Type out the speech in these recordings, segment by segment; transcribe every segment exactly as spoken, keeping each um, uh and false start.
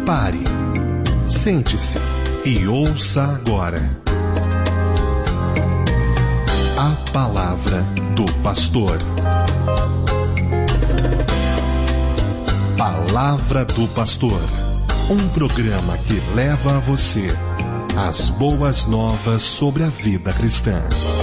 Pare, sente-se e ouça agora a palavra do pastor. Palavra do Pastor, um programa que leva a você as boas novas sobre a vida cristã.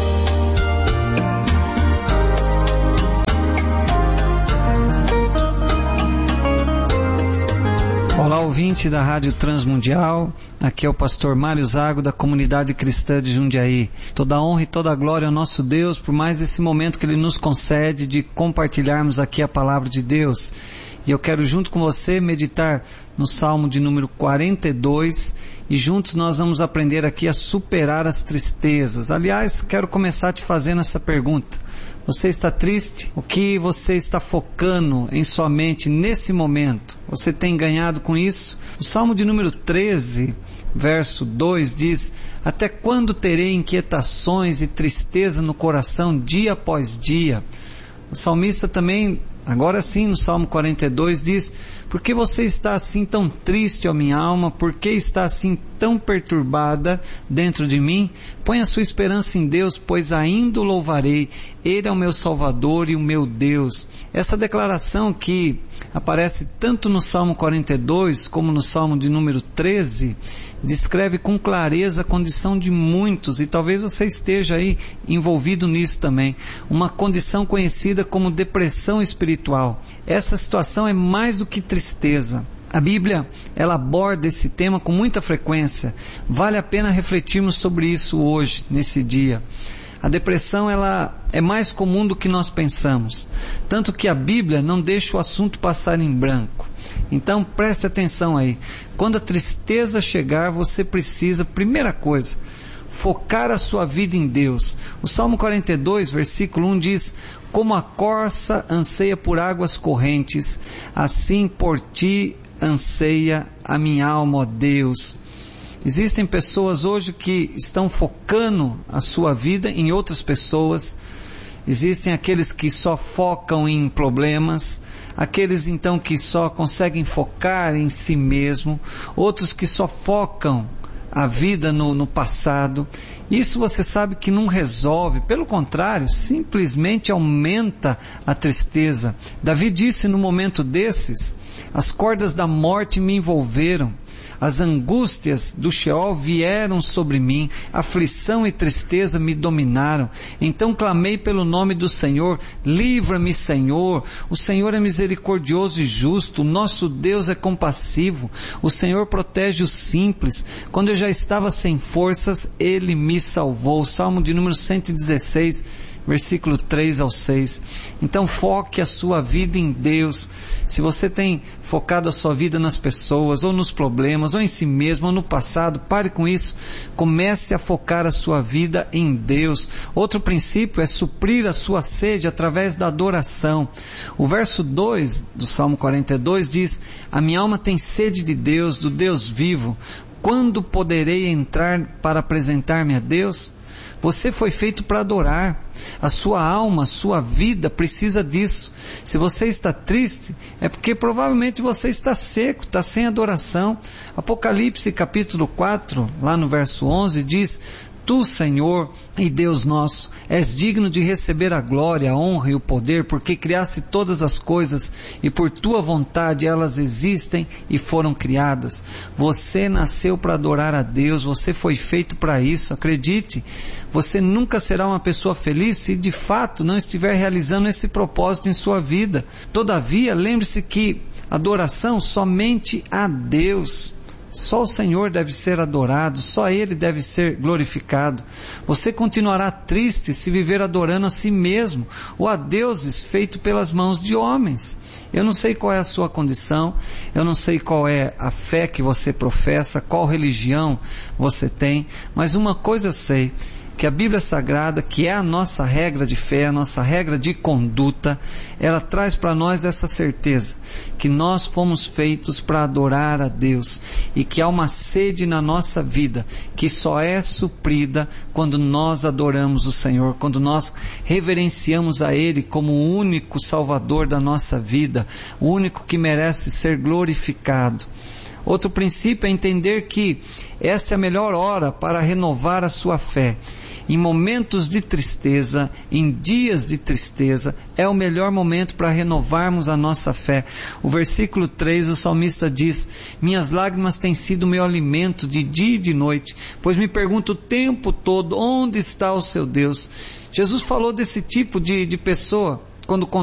Olá, ouvinte da Rádio Transmundial, aqui é o pastor Mário Zago da Comunidade Cristã de Jundiaí. Toda a honra e toda a glória ao nosso Deus por mais esse momento que Ele nos concede de compartilharmos aqui a palavra de Deus. E eu quero junto com você meditar no Salmo de número quarenta e dois e juntos nós vamos aprender aqui a superar as tristezas. Aliás, quero começar te fazendo essa pergunta. Você está triste? O que você está focando em sua mente nesse momento? Você tem ganhado com isso? O Salmo de número treze, verso dois diz: até quando terei inquietações e tristeza no coração dia após dia? O salmista também, agora sim, no Salmo quarenta e dois diz: por que você está assim tão triste, ó minha alma? Por que está assim tão perturbada dentro de mim? Põe a sua esperança em Deus, pois ainda o louvarei. Ele é o meu Salvador e o meu Deus. Essa declaração que aparece tanto no Salmo quarenta e dois como no Salmo de número treze, descreve com clareza a condição de muitos, e talvez você esteja aí envolvido nisso também, uma condição conhecida como depressão espiritual. Essa situação é mais do que tristeza. A Bíblia, ela aborda esse tema com muita frequência. Vale a pena refletirmos sobre isso hoje, nesse dia. A depressão, ela é mais comum do que nós pensamos, tanto que a Bíblia não deixa o assunto passar em branco. Então preste atenção aí. Quando a tristeza chegar, você precisa, primeira coisa, focar a sua vida em Deus. O Salmo quarenta e dois, versículo um diz: como a corça anseia por águas correntes, assim por ti anseia a minha alma, ó Deus. Existem pessoas hoje que estão focando a sua vida em outras pessoas. Existem aqueles que só focam em problemas, aqueles então que só conseguem focar em si mesmo, outros que só focam a vida no, no passado. Isso você sabe que não resolve, pelo contrário, simplesmente aumenta a tristeza. Davi disse no momento desses: as cordas da morte me envolveram, as angústias do Sheol vieram sobre mim, aflição e tristeza me dominaram. Então clamei pelo nome do Senhor: livra-me, Senhor. O Senhor é misericordioso e justo, o nosso Deus é compassivo, o Senhor protege os simples. Quando eu já estava sem forças, Ele me salvou. Salmo de número cento e dezesseis, versículo três ao seis. Então foque a sua vida em Deus. Se você tem focado a sua vida nas pessoas, ou nos problemas, ou em si mesmo, ou no passado, pare com isso. Comece a focar a sua vida em Deus. Outro princípio é suprir a sua sede através da adoração. O verso dois do Salmo quarenta e dois diz: a minha alma tem sede de Deus, do Deus vivo. Quando poderei entrar para apresentar-me a Deus? Você foi feito para adorar. A sua alma, a sua vida precisa disso. Se você está triste, é porque provavelmente você está seco, está sem adoração. Apocalipse capítulo quatro, lá no verso onze, diz: Tu, Senhor e Deus nosso, és digno de receber a glória, a honra e o poder, porque criaste todas as coisas e por tua vontade elas existem e foram criadas. Você nasceu para adorar a Deus, você foi feito para isso, acredite. Você nunca será uma pessoa feliz se de fato não estiver realizando esse propósito em sua vida. Todavia, lembre-se que adoração somente a Deus. Só o Senhor deve ser adorado, só Ele deve ser glorificado. Você continuará triste se viver adorando a si mesmo, ou a deuses feitos pelas mãos de homens. Eu não sei qual é a sua condição, eu não sei qual é a fé que você professa, qual religião você tem, mas uma coisa eu sei, que a Bíblia Sagrada, que é a nossa regra de fé, a nossa regra de conduta, ela traz para nós essa certeza, que nós fomos feitos para adorar a Deus, e que há uma sede na nossa vida, que só é suprida quando nós adoramos o Senhor, quando nós reverenciamos a Ele como o único Salvador da nossa vida, o único que merece ser glorificado. Outro princípio é entender que essa é a melhor hora para renovar a sua fé. Em momentos de tristeza, em dias de tristeza, é o melhor momento para renovarmos a nossa fé. O versículo três, o salmista diz: minhas lágrimas têm sido meu alimento de dia e de noite, pois me pergunto o tempo todo, onde está o seu Deus? Jesus falou desse tipo de, de pessoa, quando